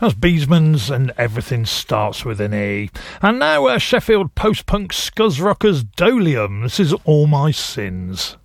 That's Beesman's and Everything Starts With an E. And now Sheffield post-punk scuzz rockers Dolium. This is All My Sins.